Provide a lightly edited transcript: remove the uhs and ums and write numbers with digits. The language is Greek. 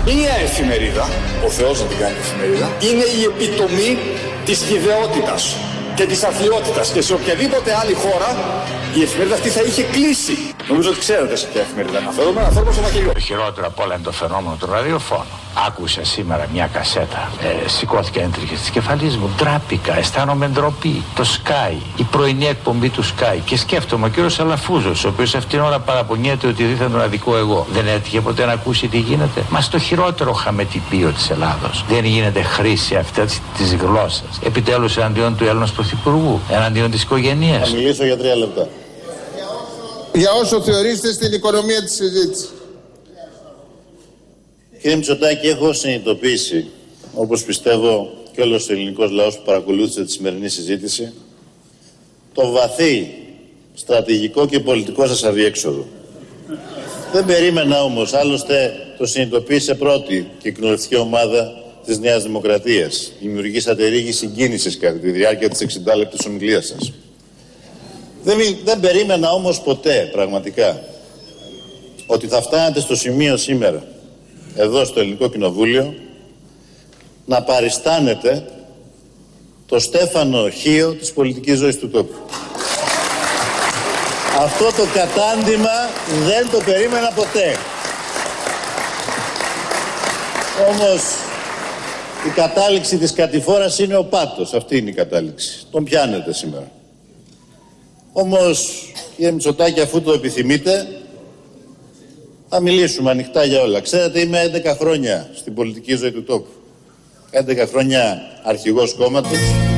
Μία εφημερίδα, ο Θεός να την κάνει εφημερίδα, είναι η επιτομή της χυδαιότητας και της αθλιότητας, και σε οποιαδήποτε άλλη χώρα η εφημερίδα αυτή θα είχε κλείσει. Νομίζω ότι ξέρετε σε ποια εφημερίδα αναφέρομαι, αναφέρομαι στο Μαχαιριό. Το χειρότερο από όλα είναι το φαινόμενο του ραδιοφώνου. Άκουσα σήμερα μια κασέτα, σηκώθηκαν έντριχες της κεφαλής μου, ντράπηκα, αισθάνομαι ντροπή. Το Sky, η πρωινή εκπομπή του Sky, και σκέφτομαι ο κύριος Αλαφούζος, ο οποίος αυτήν την ώρα παραπονιέται ότι δίθεν τον αδικό εγώ. Δεν έτυχε ποτέ να ακούσει τι γίνεται? Μα στο χειρότερο χαμετυπίο της Ελλάδος δεν γίνεται χρήση αυτή της γλώσσας. Επιτέλους εναντίον του Έλληνος Πρωθυπουργού, εναντίον της οικογένειας. Θα μιλήσω για 3 λεπτά. Για όσο θεωρείστε στην οικονομία της συζήτησης. Κύριε Μητσοτάκη, έχω συνειδητοποιήσει, όπως πιστεύω και όλος ο ελληνικός λαός που παρακολούθησε τη σημερινή συζήτηση, το βαθύ στρατηγικό και πολιτικό σας αδιέξοδο. Δεν περίμενα όμως, άλλωστε το συνειδητοποίησε πρώτη και κοινοβουλευτική ομάδα της Νέας Δημοκρατίας. Δημιουργήσατε ρίγη συγκίνησης κατά τη διάρκεια της 60 λεπτής ομιλίας σας. Δεν περίμενα όμως ποτέ, πραγματικά, ότι θα φτάνατε στο σημείο σήμερα, εδώ στο Ελληνικό Κοινοβούλιο, να παριστάνετε το Στέφανο Χίο της πολιτικής ζωής του τόπου. Αυτό το κατάντημα δεν το περίμενα ποτέ. Όμως η κατάληξη της κατηφόρας είναι ο πάτος. Αυτή είναι η κατάληξη. Τον πιάνετε σήμερα. Όμως, κύριε Μητσοτάκη, αφού το επιθυμείτε, θα μιλήσουμε ανοιχτά για όλα. Ξέρετε, είμαι 11 χρόνια στην πολιτική ζωή του τόπου. 11 χρόνια αρχηγός κόμματος.